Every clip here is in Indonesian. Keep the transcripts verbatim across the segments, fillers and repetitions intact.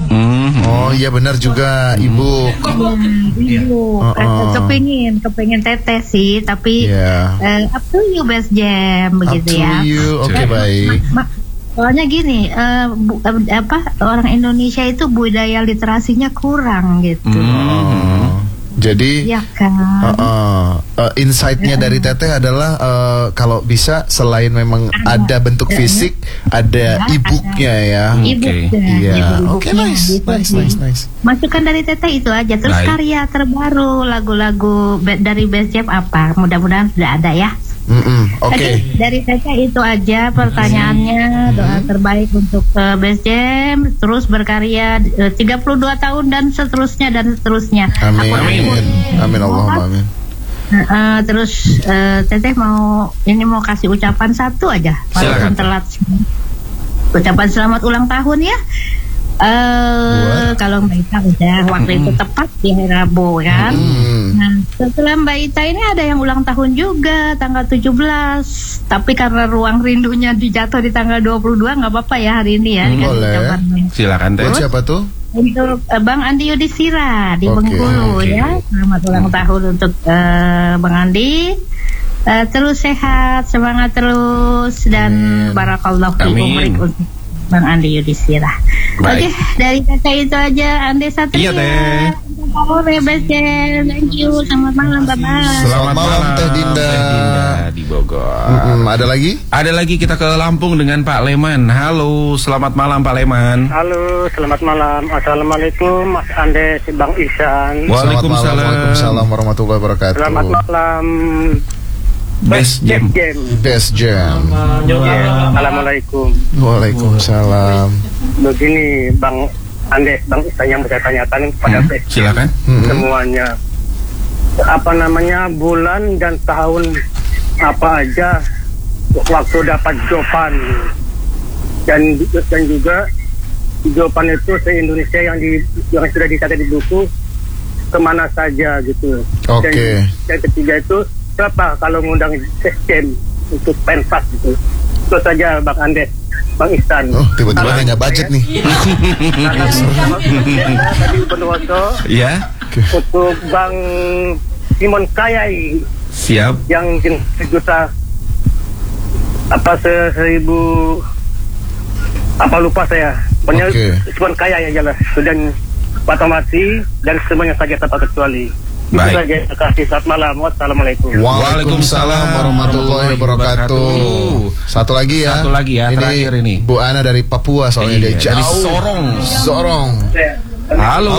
Mm-hmm. Oh iya benar juga, Ibu. Ibu, Uh-uh. uh, kepingin, kepingin teteh sih, tapi Yeah. uh, up to you Best Jam Up begitu to ya. you, oke Oke. baik. Ma- Soalnya gini, uh, bu, uh, apa orang Indonesia itu budaya literasinya kurang gitu, Oh, jadi ya kan? uh-uh. uh, insight-nya dari Teteh adalah uh, kalau bisa selain memang ada bentuk fisik, ada Ada, e-booknya ya. Ibu, Oke. Iya, oke nice, nice, nice, nice. Masukan dari Teteh itu aja. Terus Baik. karya terbaru lagu-lagu be- dari Best Jam apa? Mudah-mudahan sudah ada ya. Mm-mm, Oke. Tadi dari Teteh itu aja pertanyaannya. Doa terbaik untuk uh, Best Jam, terus berkarya uh, tiga puluh dua tahun dan seterusnya dan seterusnya. Amin, Aku- amin, amin Allahumma amin. Uh, uh, terus uh, Teteh mau ini mau kasih ucapan satu aja walaupun Silakan. telat. Ucapan selamat ulang tahun ya. Eh kalau Mbak Ita udah waktu itu tepat di hari Rabu kan. Hmm. Nah, setelah Mbak Ita ini ada yang ulang tahun juga tanggal tujuh belas. Tapi karena ruang rindunya dijatuh di tanggal dua puluh dua nggak apa-apa ya hari ini ya. Hmm, dikasih boleh. ucapannya. Silakan Teh. Buat siapa tuh? Untuk eh, Bang Andi Yudhistira di Oke, Bengkulu oke. ya. Selamat ulang tahun untuk eh, Bang Andi. Eh, terus sehat, semangat terus dan Amin. barakallahu fi Amin. umrik untuk Bang Andi Yudhistira. Oke, Baik. dari Teteh itu aja. Andi Satria. Iya, Teh. Sore Best Jam. Thank you. Selamat malam, bye-bye. Selamat malam, Teh Dinda. Teh Dinda di Bogor. Mm-mm, ada lagi? Ada lagi kita ke Lampung dengan Pak Leman. Halo, selamat malam Pak Leman. Halo, selamat malam. Assalamualaikum, Mas Ande, si Bang Ihsan. Waalaikumsalam. Selamat malam, Waalaikumsalam warahmatullahi wabarakatuh. Selamat malam. Best Jam. Jam. Best Jam. Ya, Assalamualaikum. Waalaikumsalam. Begini, Bang Ande, Bang Ihsan yang saya tanyakan kepada Hmm, Best silakan. Mm-mm. semuanya. Apa namanya, bulan dan tahun apa aja waktu dapat jawaban, dan dan juga jawaban itu se-Indonesia yang di yang sudah dicatat di buku kemana saja gitu. Oke. Dan yang ketiga itu berapa kalau ngundang sistem untuk pentas gitu. Itu saja Bang Ande, Bang Ihsan. Oh, tiba-tiba Salam nanya budget nih. Salam tadi Bondowoso Ya, untuk Bang Simon Kayai siap. yang sejuta apa se- seribu apa lupa saya. Pokoknya Oke. Simon Kayai aja lah. Dan Patomasi dan semuanya saja tanpa kecuali. Itu Baik. saja. Terima kasih. Selamat malam. Wassalamualaikum. Waalaikumsalam warahmatullahi wabarakatuh. Satu lagi ya. Satu lagi ya, terakhir ini. Bu Ana dari Papua soalnya Iya, dia dari jauh. Sorong. Sorong. Halo.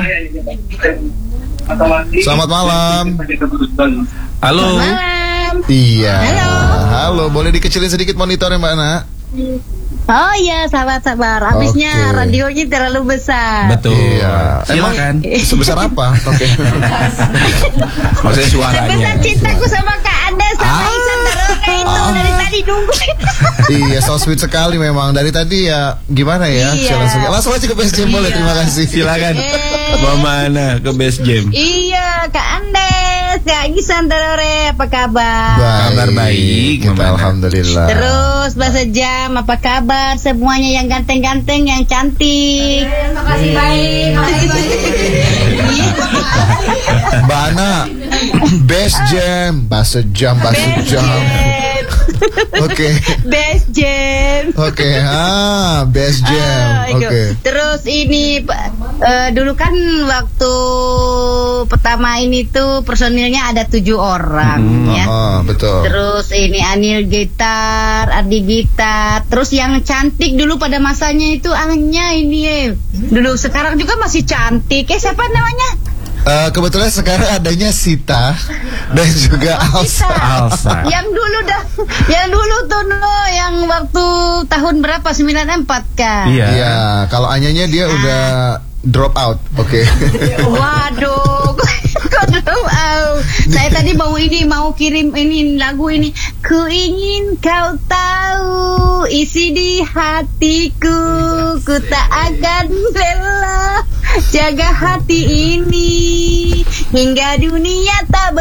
Selamat malam. Halo. Malam. Iya. Halo. Boleh dikecilin sedikit monitornya Mbak Ana? Oh iya, sabar-sabar. Habisnya Oke. radionya terlalu besar. Betul. Iya. Silakan. Sebesar apa? Oke. Maksudnya suaranya. Sebesar cintaku sama Kak Anda sama Ihsan Daroka itu dari tadi nunggu itu. Iya, so sweet sekali memang. Dari tadi ya gimana ya? Iya. Langsung, langsung aja ke Best Jam boleh. Terima kasih. Silakan. Eh. Mama Ana ke Best Jam. Iya, Kak Andes, Kak Ihsan Darore, apa kabar? Kabar baik, Kita Mama Ana. alhamdulillah. Terus bahasa jam, apa kabar? Semuanya yang ganteng-ganteng, yang cantik. Makasih baik, makasih baik. Mbak Ana, Best Jam, bahasa jam, bahasa jam. Oke, Best Jam. oke, ah, Best Jam, Ah, itu. oke. Terus ini Pak, eh, dulu kan waktu pertama ini tuh personilnya ada tujuh orang ya. Ah, betul. Terus ini Anil gitar, Ardi gitar. Terus yang cantik dulu pada masanya itu Anya ini ya. Dulu sekarang juga masih cantik. Eh siapa namanya? Eh, kebetulan sekarang adanya Sita dan juga Alsa. Alsa. Yang dulu dah, yang dulu tuh no, yang waktu tahun berapa? sembilan puluh empat kan? Iya. Iya, kalau Anyanya dia udah drop out, oke. Waduh, kok drop out? Saya tadi mau ini, mau kirim ini lagu ini. Ku ingin kau tahu isi di hatiku, ku tak akan rela jaga hati ini hingga dunia tak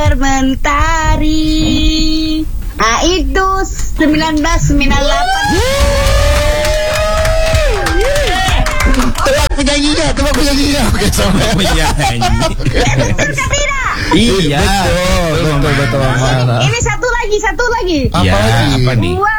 bermentari. Ah itu sembilan belas sembilan puluh delapan. nyanyinya, coba aku nyanyinya. Oke, sampai. Menyanyi. Betul kan tidak? Iya. Betul, betul, betul, betul. Mana? Ini satu lagi, satu lagi. Apa Iya, lagi? apa nih? Dua